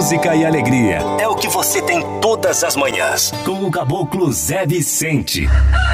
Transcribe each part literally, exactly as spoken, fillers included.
música e alegria. É o que você tem todas as manhãs. Com o Caboclo Zé Vicente.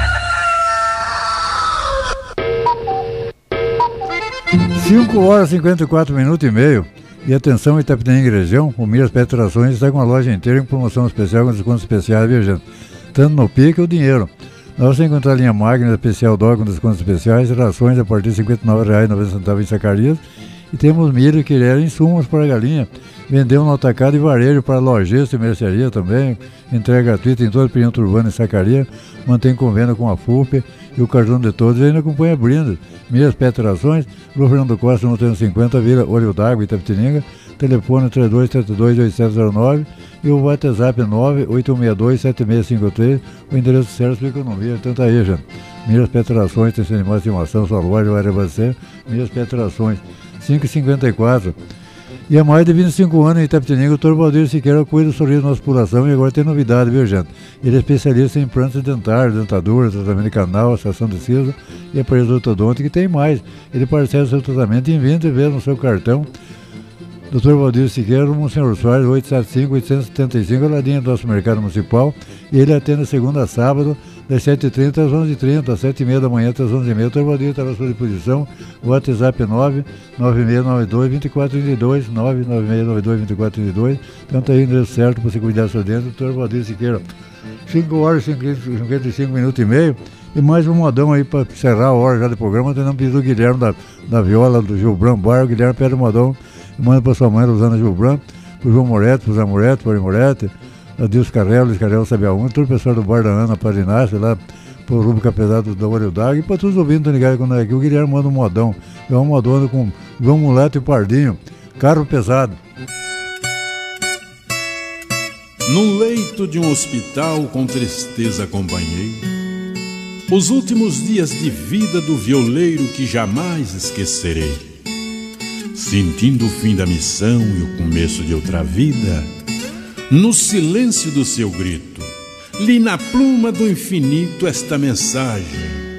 cinco horas e cinquenta e quatro minutos e meio. E atenção, Itapetininga região, o Miras Petrações está com a loja inteira em promoção especial com descontos especiais, viajando tanto no pique ou dinheiro. Nós vamos encontrar a linha Magna especial dó com descontos especiais, rações a partir de cinquenta e nove reais e noventa centavos em Zacarias. E temos milho que querer insumos para a galinha. Vendemos no atacado e varejo para lojista e mercearia também. Entrega gratuita em todo o perímetro urbano em Zacarias. Mantém convênio com a F U P e o Cartão de Todos. E ainda acompanha brindes. Miras Petrações, Rua Fernando Costa, no trezentos e cinquenta, Vila Olho d'Água, Itapetininga. Telefone três dois sete dois oito sete zero nove e o WhatsApp nove oito um seis dois sete seis cinco três. O endereço certo para economia. Tanto aí, gente. Miras Petrações, tem animais de estimação, sua loja vai abastecer. Miras Petrações, cinco e cinquenta e quatro. E há mais de vinte e cinco anos em Itapetininga, o doutor Valdir Siqueira cuida do sorriso da nossa população e agora tem novidade, viu, gente? Ele é especialista em implantes dentários, dentadura, tratamento de canal, extração de siso e aparelho ortodôntico, e tem mais. Ele parcela o seu tratamento em vinte vezes no seu cartão. doutor Valdir Siqueira, no Monsenhor Soares, oitocentos e setenta e cinco, oitocentos e setenta e cinco, ao ladinho do nosso mercado municipal. E ele atende segunda a sábado, das sete e trinta às onze e trinta, às sete e meia da manhã até às onze e meia. O doutor Valdir está à sua disposição. O WhatsApp nove nove seis nove dois dois quatro três dois, nove nove seis nove dois dois quatro três dois. Então está aí o endereço certo para você cuidar do seu dentro, doutor Valdir Siqueira. cinco horas e cinquenta e cinco minutos e meio. E mais um modão aí para encerrar a hora já do programa. Nós não pedimos o Guilherme da, da Viola, do Gilbran Bar. O Guilherme pede o modão e manda para sua mãe, Rosana Gilbran, para o João Moretti, para o Zé Moretti, para o Moretti, a Deus Carrelo, Deus Carrelo Sabia Um, todo o pessoal do Bar da Ana Parinácio, lá para o Rubro Capesado da Olho d'Água, e para todos os ouvintes estão ligados quando é aqui. O Guilherme manda um modão. É um modão com João Mulato e Pardinho, carro pesado. Num leito de um hospital com tristeza acompanhei os últimos dias de vida do violeiro que jamais esquecerei. Sentindo o fim da missão e o começo de outra vida, no silêncio do seu grito, li na pluma do infinito esta mensagem: